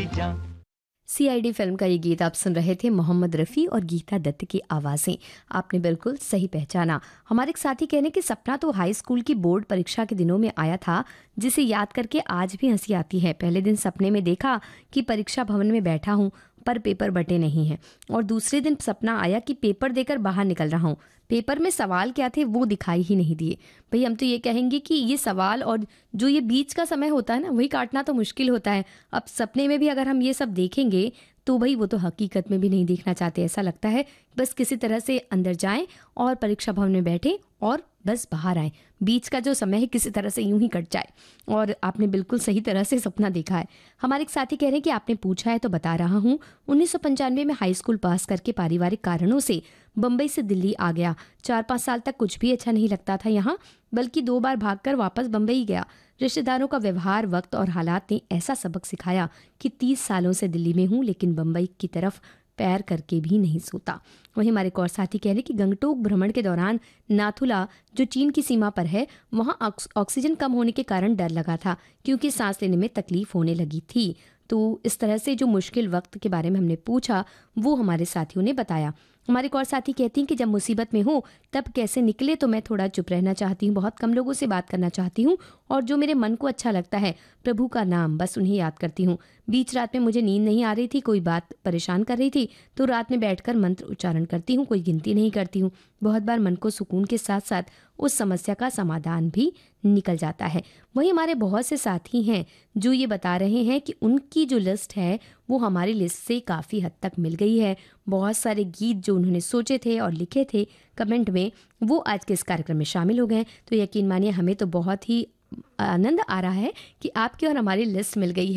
मेरी जान। CID film का ये गीत आप सुन रहे थे। मोहम्मद रफ़ी और गीता दत्त की आवाज़ें। आपने बिल्कुल सही पहचाना। हमारे एक साथी कहने कि सपना तो हाई स्कूल की बोर्ड परीक्षा के दिनों में आया था, जिसे याद करके आज भी हंसी आती है। पहले दिन सपने में देखा कि परीक्षा भवन में बैठा हूँ पर पेपर बटे नहीं हैं, और दूसरे दिन सपना आया कि पेपर देकर बाहर निकल रहा हूँ। पेपर में सवाल क्या थे वो दिखाई ही नहीं दिए। भाई हम तो ये कहेंगे कि ये सवाल और जो ये बीच का समय होता है ना, वही काटना तो मुश्किल होता है। अब सपने में भी अगर हम ये सब देखेंगे तो भाई वो तो हकीकत में भी नहीं देखना चाहते। ऐसा लगता है बस किसी तरह से अंदर जाएं और परीक्षा भवन में बैठे और बस बाहर आए। बीच का जो समय है किसी तरह से यूं ही कट जाए। और आपने बिल्कुल सही तरह से सपना देखा है। हमारे एक साथी कह रहे हैं कि आपने पूछा है तो बता रहा हूँ। 1995 में हाई स्कूल पास करके पारिवारिक कारणों से बम्बई से दिल्ली आ गया। 4-5 साल तक कुछ भी अच्छा नहीं लगता था यहाँ, बल्कि 2 बार भागकर वापस बम्बई गया। रिश्तेदारों का व्यवहार, वक्त और हालात ने ऐसा सबक सिखाया कि 30 सालों से दिल्ली में हूँ, लेकिन बम्बई की तरफ पैर करके भी नहीं सोता। वहीं हमारे एक और साथी कह रहे कि गंगटोक भ्रमण के दौरान नाथुला, जो चीन की सीमा पर है, वहाँ ऑक्सीजन कम होने के कारण डर लगा था, क्योंकि सांस लेने में तकलीफ होने लगी थी। तो इस तरह से जो मुश्किल वक्त के बारे में हमने पूछा वो हमारे साथियों ने बताया। हमारे एक और साथी कहती हैं कि जब मुसीबत में हो तब कैसे निकले, तो मैं थोड़ा चुप रहना चाहती हूँ, बहुत कम लोगों से बात करना चाहती हूँ, और जो मेरे मन को अच्छा लगता है, प्रभु का नाम, बस उन्हें याद करती हूँ। बीच रात में मुझे नींद नहीं आ रही थी, कोई बात परेशान कर रही थी, तो रात में बैठकर मंत्र उच्चारण करती हूँ, कोई गिनती नहीं करती हूँ। बहुत बार मन को सुकून के साथ साथ उस समस्या का समाधान भी निकल जाता है। वहीं हमारे बहुत से साथी हैं जो ये बता रहे हैं कि उनकी जो लिस्ट है वो हमारी लिस्ट से काफ़ी हद तक मिल गई है। बहुत सारे गीत जो उन्होंने सोचे थे और लिखे थे कमेंट में, वो आज के इस कार्यक्रम में शामिल हो गए। तो यकीन मानिए हमें तो बहुत ही आनंद आ रहा है कि आपकी और हमारी लिस्ट मिल गई है।